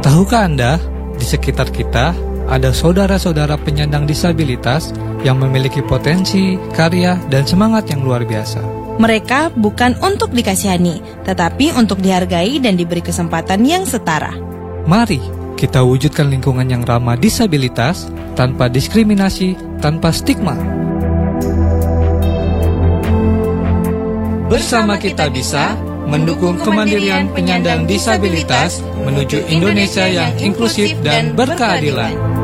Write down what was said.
Tahukah Anda, di sekitar kita ada saudara-saudara penyandang disabilitas yang memiliki potensi, karya, dan semangat yang luar biasa. Mereka bukan untuk dikasihani, tetapi untuk dihargai dan diberi kesempatan yang setara. Mari kita wujudkan lingkungan yang ramah disabilitas, tanpa diskriminasi, tanpa stigma. Bersama kita bisa mendukung kemandirian penyandang disabilitas menuju Indonesia yang inklusif dan berkeadilan.